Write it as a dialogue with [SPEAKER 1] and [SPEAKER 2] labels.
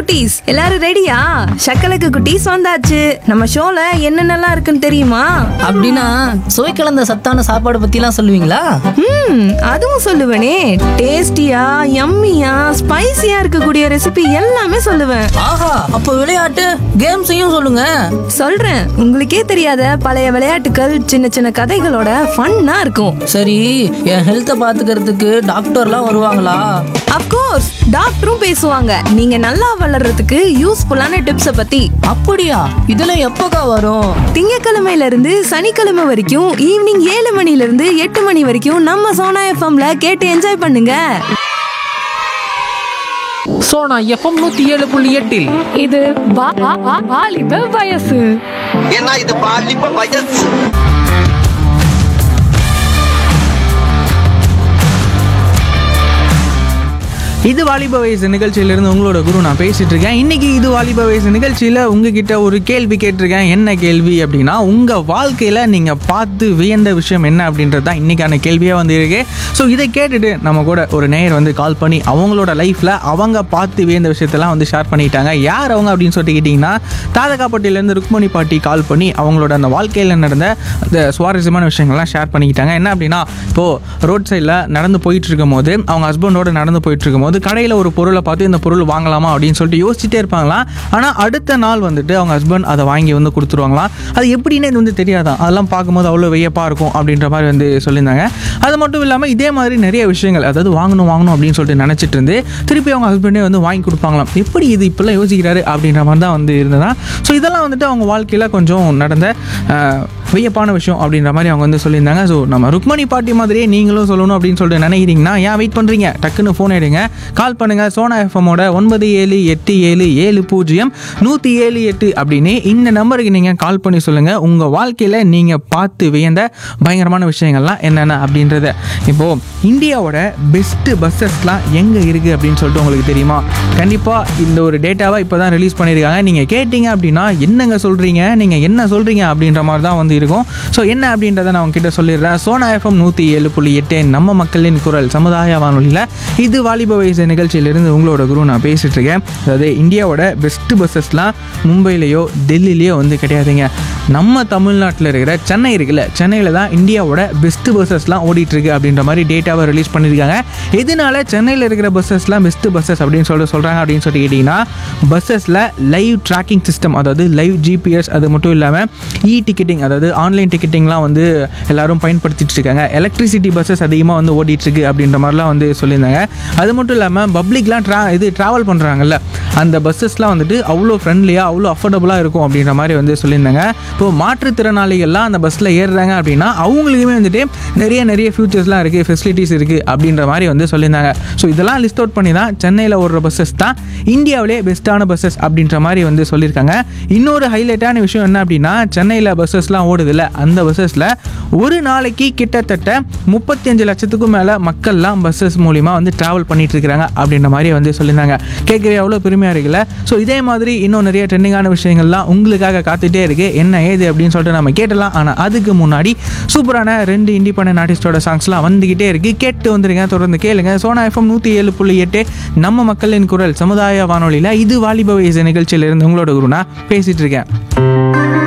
[SPEAKER 1] குட்டீஸ் எல்லாரும் ரெடியா? சக்கலக்கு குட்டீஸ் வந்தாச்சு. நம்ம ஷோல என்னென்னலாம் இருக்குன்னு தெரியுமா?
[SPEAKER 2] அப்படின்னா சுவை கலந்த சத்தான சாப்பாடு பத்திலாம் சொல்லுவீங்களா?
[SPEAKER 1] அதுவும் சொல்லுவேனே. டேஸ்டியா, யம்மியா, ஸ்பைசியா இருக்கக்கூடிய ரெசிபி எல்லாமே சொல்லுவேன்.
[SPEAKER 2] ஆஹா, அப்ப விளையாட்டு கேம்ஸையும் சொல்லுங்க.
[SPEAKER 1] சொல்றேன், உங்களுக்கே தெரியாத பழைய விளையாட்டுகள், சின்ன சின்ன கதைகளோட ஃபன்னா இருக்கும்.
[SPEAKER 2] சரி, என் ஹெல்த்தை பாத்துக்கிறதுக்கு டாக்டர்லாம் வருவாங்களா?
[SPEAKER 1] அப்கோர்ஸ், டாக்டரும் பேசுவாங்க. நீங்க நல்லா வளர்றதுக்கு யூஸ்ஃபுல்லான டிப்ஸ பத்தி.
[SPEAKER 2] அப்படியா? இதெல்லாம் எப்போக்கா வரும்?
[SPEAKER 1] திங்கக்கிழமையில இருந்து சனிக்கிழமை வரைக்கும் ஈவினிங் 7 மணில இருந்து 8 மணி வரைக்கும் நம்ம சோனா எஃப்எம்ல கேட்டு என்ஜாய் பண்ணுங்க.
[SPEAKER 3] சோனா எஃப்எம் 107.8
[SPEAKER 4] இது வாலிப வயசு.
[SPEAKER 5] ஏன்னா இது பாலிப்ப வயசு.
[SPEAKER 6] இது வாலிப வயசு நிகழ்ச்சியிலிருந்து உங்களோட குரு நான் பேசிட்டு இருக்கேன். இன்னைக்கு இது வாலிப வயசு நிகழ்ச்சியில் உங்ககிட்ட ஒரு கேள்வி கேட்டிருக்கேன். என்ன கேள்வி அப்படின்னா, உங்கள் வாழ்க்கையில் நீங்கள் பார்த்து வியந்த விஷயம் என்ன அப்படின்றது தான் இன்றைக்கான கேள்வியாக வந்து இருக்கு. ஸோ இதை கேட்டுட்டு நம்ம கூட ஒரு நேயர் வந்து கால் பண்ணி அவங்களோட லைஃப்பில் அவங்க பார்த்து வியந்த விஷயத்தெல்லாம் வந்து ஷேர் பண்ணிட்டாங்க. யார் அவங்க அப்படின்னு சொல்லிட்டு கேட்டிங்கன்னா, தாதகாப்பட்டியிலேருந்து ருக்மணி பாட்டி கால் பண்ணி அவங்களோட அந்த வாழ்க்கையில் நடந்த அந்த சுவாரஸ்யமான விஷயங்கள்லாம் ஷேர் பண்ணிக்கிட்டாங்க. என்ன அப்படின்னா, இப்போது ரோட் சைடில் நடந்து போயிட்டு இருக்கும் போது அவங்க ஹஸ்பண்டோடு நடந்து போயிட்டு இருக்கும் போது கடையில் ஒரு பொருளை பார்த்து இந்த பொருள் வாங்கலாமா அப்படின்னு சொல்லிட்டு யோசிச்சுட்டே இருப்பாங்களாம். ஆனால் அடுத்த நாள் வந்துட்டு அவங்க ஹஸ்பண்ட் அதை வாங்கி வந்து கொடுத்துருவாங்களாம். அது எப்படின்னு இது வந்து தெரியாதான். அதெல்லாம் பார்க்கும்போது அவ்வளோ வியப்பாக இருக்கும் அப்படின்ற மாதிரி வந்து சொல்லியிருந்தாங்க. அது மட்டும் இல்லாமல் இதே மாதிரி நிறைய விஷயங்கள், அதாவது வாங்கணும் அப்படின்னு சொல்லிட்டு நினச்சிட்டு இருந்து திருப்பி அவங்க ஹஸ்பண்டே வந்து வாங்கி கொடுப்பாங்களாம். எப்படி இது இப்பெல்லாம் யோசிக்கிறாரு அப்படின்ற மாதிரி தான் வந்து இருந்ததா. ஸோ இதெல்லாம் வந்துட்டு அவங்க வாழ்க்கையில் கொஞ்சம் நடந்த வியப்பான விஷயம் அப்படின்ற மாதிரி அவங்க வந்து சொல்லியிருந்தாங்க. ஸோ நம்ம ருக்மணி பாட்டி மாதிரியே நீங்களும் சொல்லணும் அப்படின்னு சொல்லிட்டு நினைக்கிறீங்கன்னா ஏன் வெயிட் பண்ணுறீங்க? டக்குன்னு ஃபோன் எடுங்க, கால் பண்ணுங்கள். சோனா எஃப்எம்மோட 9787700178 அப்படின்னு இந்த நம்பருக்கு நீங்கள் கால் பண்ணி சொல்லுங்கள் உங்கள் வாழ்க்கையில் நீங்கள் பார்த்து வியந்த பயங்கரமான விஷயங்கள்லாம் என்னென்ன அப்படின்றத. இப்போது இந்தியாவோட பெஸ்ட்டு பஸ்ஸஸ்லாம் எங்கே இருக்குது அப்படின்னு சொல்லிட்டு உங்களுக்கு தெரியுமா? கண்டிப்பாக இந்த ஒரு டேட்டாவை இப்போ தான் ரிலீஸ் பண்ணியிருக்காங்க. நீங்கள் கேட்டிங்க அப்படின்னா என்னங்க சொல்கிறீங்க, நீங்கள் என்ன சொல்கிறீங்க அப்படின்ற மாதிரி தான் வந்து இருக்கும். ஸோ என்ன அப்படின்றத நான் உங்ககிட்ட சொல்லிடுறேன். சோனா எஃப்எம் 107.8 நம்ம மக்களின் குரல் சமுதாய வானொலியில் இது வாலிப வயசு நிகழ்ச்சியிலிருந்து உங்களோட குரு நான் பேசிகிட்டு இருக்கேன். அதாவது இந்தியாவோட பெஸ்ட்டு பஸ்ஸஸ்லாம் மும்பையிலையோ டெல்லியிலையோ வந்து கிடையாதுங்க. நம்ம தமிழ்நாட்டில் இருக்கிற சென்னை இருக்குல்ல, சென்னையில் தான் இந்தியாவோட பெஸ்ட்டு பஸ்ஸஸ்லாம் ஓடிட்டுருக்கு அப்படின்ற மாதிரி டேட்டாவை ரிலீஸ் பண்ணியிருக்காங்க. எதனால சென்னையில் இருக்கிற பஸ்ஸஸ்லாம் பெஸ்ட்டு பஸ்ஸஸ் அப்படின்னு சொல்கிறாங்க அப்படின்னு சொல்லி கேட்டிங்கன்னா, பஸ்ஸஸில் லைவ் ட்ராக்கிங் சிஸ்டம், அதாவது லைவ் ஜிபிஎஸ், அது மட்டும் இல்லாமல் டிக்கெட்டிங், அதாவது ஆன்லைன் டிக்கெட்டிங்லாம் வந்து எல்லாரும் பயன்படுத்திட்டு இருக்காங்க. எலக்ட்ரிசிட்டி பஸ்ஸஸ் அதிகமாக வந்து ஓடிட்டுருக்கு அப்படின்ற மாதிரிலாம் வந்து சொல்லியிருந்தாங்க. அது மட்டும் இல்லாமல் பப்ளிக்லாம் ட்ராவல் பண்ணுறாங்கல்ல, அந்த பஸ்ஸஸ்லாம் வந்துட்டு அவ்வளோ ஃப்ரெண்ட்லியாக அவ்வளோ அஃபோர்டபுளாக இருக்கும் அப்படின்ற மாதிரி வந்து சொல்லியிருந்தாங்க. இப்போது மாற்றுத்திறனாளிகள்லாம் அந்த பஸ்ஸில் ஏறுறாங்க அப்படின்னா அவங்களுக்குமே வந்துட்டு நிறைய ஃபியூச்சர்ஸ்லாம் இருக்குது, ஃபெசிலிட்டிஸ் இருக்குது அப்படின்ற மாதிரி வந்து சொல்லியிருந்தாங்க. ஸோ இதெல்லாம் லிஸ்ட் அவுட் பண்ணி தான் சென்னையில் ஓடுற பஸ்ஸஸ் தான் இந்தியாவிலே பெஸ்ட்டான பஸ்ஸஸ் அப்படின்ற மாதிரி வந்து சொல்லியிருக்காங்க. இன்னொரு ஹைலைட்டான விஷயம் என்ன அப்படின்னா, சென்னையில் பஸ்ஸஸ்லாம் ஓடுதில்ல, அந்த பஸ்ஸஸில் ஒரு நாளைக்கு கிட்டத்தட்ட 35 லட்சத்துக்கும் மேலே மக்கள்லாம் பஸ்ஸஸ் மூலிமா வந்து ட்ராவல் பண்ணிட்டு இருக்கிறாங்க அப்படின்ற மாதிரி வந்து சொல்லியிருந்தாங்க. கேட்கவே அவ்வளோ பெருமையாக இருக்குல்ல. ஸோ இதே மாதிரி இன்னும் நிறைய ட்ரெண்டிங்கான விஷயங்கள்லாம் உங்களுக்காக காத்துட்டே இருக்குது. என்ன ஏது அப்படின்னு சொல்லிட்டு நம்ம கேட்டலாம். ஆனால் அதுக்கு முன்னாடி சூப்பரான 2 இண்டிபெண்டன்ட் ஆர்டிஸ்டோட சாங்ஸ்லாம் வந்துக்கிட்டே இருக்குது. கேட்டு வந்துருங்க, தொடர்ந்து கேளுங்க. சோனா எஃப்எம் 107.8 நம்ம மக்களின் குரல் சமுதாய வானொலியில் இது வாலிப வயசு நிகழ்ச்சியிலிருந்து உங்களோட குரு நான் பேசிகிட்டு இருக்கேன்.